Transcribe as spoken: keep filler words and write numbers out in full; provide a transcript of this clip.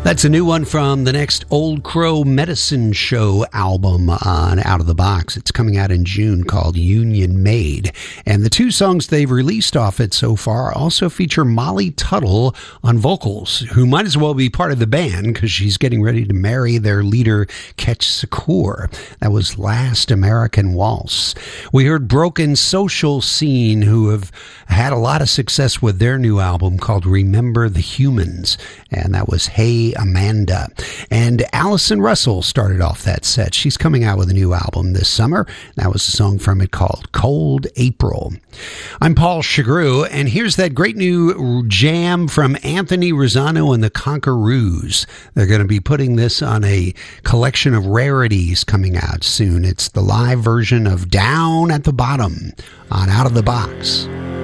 That's a new one from the next Old Crow Medicine Show album on Out of the Box. It's coming out in June, called Union Made. And the two songs they've released off it so far also feature Molly Tuttle on vocals, who might as well be part of the band because she's getting ready to marry their leader, Ketch Secor. That was Last American Waltz. We heard Broken Social Scene, who have had a lot of success with their new album called Remember the Humans. And that was Hey Amanda. And Allison Russell started off that set. She's coming out with a new album this summer. That was a song from it called Cold April. I'm Paul Chagru, and here's that great new jam from Anthony Rosano and the Conquerors. They're going to be putting this on a collection of rarities coming out soon. It's the live version of Down at the Bottom on Out of the Box.